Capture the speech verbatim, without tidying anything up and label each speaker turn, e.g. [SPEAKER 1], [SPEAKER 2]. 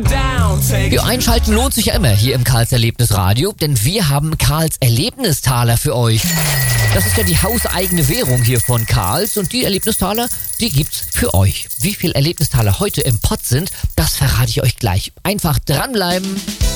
[SPEAKER 1] Ja, einschalten lohnt sich ja immer hier im Karls Erlebnisradio, denn wir haben Karls Erlebnistaler für euch. Das ist ja die hauseigene Währung hier von Karls und die Erlebnistaler, die gibt's für euch. Wie viel Erlebnistaler heute im Pott sind, das verrate ich euch gleich. Einfach dranbleiben.